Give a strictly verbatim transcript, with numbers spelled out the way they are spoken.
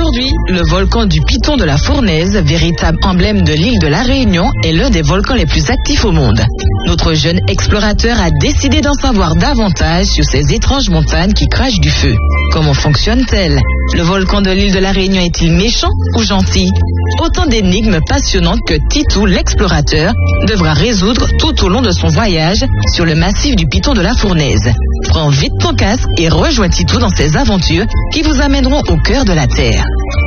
Aujourd'hui, le volcan du Piton de la Fournaise, véritable emblème de l'île de la Réunion, est l'un des volcans les plus actifs au monde. Notre jeune explorateur a décidé d'en savoir davantage sur ces étranges montagnes qui crachent du feu. Comment fonctionne-t-elle? Le volcan de l'île de la Réunion est-il méchant ou gentil? Autant d'énigmes passionnantes que Titou, l'explorateur, devra résoudre tout au long de son voyage sur le massif du Piton de la Fournaise. Prends vite ton casque et rejoins Titou dans ses aventures qui vous amèneront au cœur de la Terre.